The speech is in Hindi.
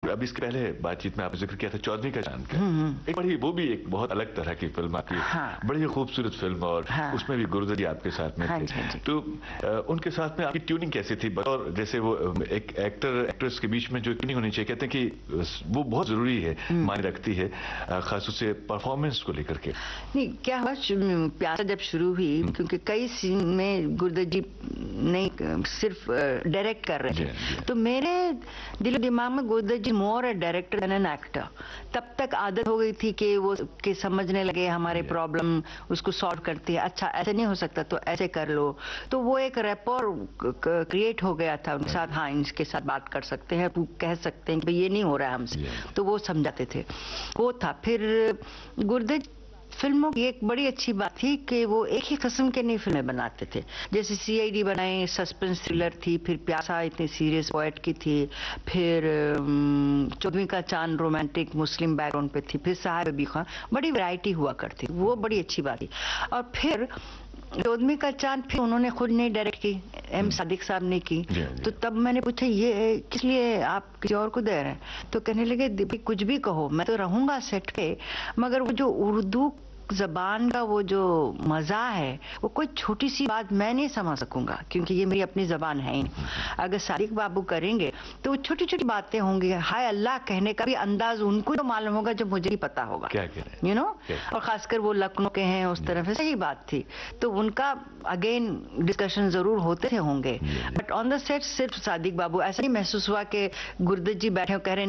अब इसके पहले बातचीत में आपने जिक्र किया था चौधरी का चांद का, एक बड़ी वो भी एक बहुत अलग तरह की फिल्म आपकी, हाँ। बड़ी खूबसूरत फिल्म, और हाँ। उसमें भी गुरुदत्त जी आपके साथ में हाँ थे। जी, हाँ जी। तो उनके साथ में आपकी ट्यूनिंग कैसी थी? और जैसे वो एक एक्टर एक्ट्रेस के बीच में जो ट्यूनिंग होनी चाहिए, कहते हैं कि वो बहुत जरूरी है, मायने रखती है, खासतौर से परफॉर्मेंस को लेकर के। नहीं, क्या हुआ, प्यासा जब शुरू हुई, क्योंकि कई सीन में गुरुदत्त जी नहीं सिर्फ डायरेक्ट कर रहे थे, तो मेरे दिलो दिमाग में गुरुदत्त जी मोर a director then an actor. तब तक आदत हो गई थी कि वो कि समझने लगे हमारे प्रॉब्लम, उसको सॉल्व करती है, अच्छा ऐसे नहीं हो सकता तो ऐसे कर लो, तो वो एक रैपोर क्रिएट हो गया था उनके साथ। हाँ, इनके साथ बात कर सकते हैं, कह सकते हैं कि ये नहीं हो रहा है हमसे, तो वो समझाते थे, वो था। फिर गुरुदत्त फिल्मों की एक बड़ी अच्छी बात थी कि वो एक ही किस्म के नहीं फिल्में बनाते थे। जैसे सीआईडी बनाई, सस्पेंस थ्रिलर थी, फिर प्यासा इतनी सीरियस पोएट की थी, फिर चौधरी का चांद रोमांटिक मुस्लिम बैकग्राउंड पे थी, फिर साहब अली खां, बड़ी वैरायटी हुआ करती, वो बड़ी अच्छी बात थी। और फिर चौधरी का चांद फिर उन्होंने खुद नहीं डायरेक्ट की, एम सादिक साहब ने की। तो तब मैंने पूछा ये किस लिए आप किसी और को दे रहे हैं? तो कहने लगे कुछ भी कहो, मैं तो रहूंगा सेट पे, मगर वो जो उर्दू जबान का वो जो मजा है, वो कोई छोटी सी बात मैं नहीं समझ सकूंगा, क्योंकि ये मेरी अपनी जबान है ही। अगर सादिक बाबू करेंगे तो वो छोटी छोटी बातें होंगी, हाय अल्लाह कहने का भी अंदाज उनको तो मालूम होगा जो मुझे नहीं पता होगा, यू नो। और खासकर वो लखनऊ के हैं, उस तरफ से सही बात थी, तो उनका अगेन डिस्कशन जरूर होते थे होंगे, बट ऑन द सेट सिर्फ सादिक बाबू। ऐसा नहीं महसूस हुआ कि गुरुदत्त जी बैठे कह रहे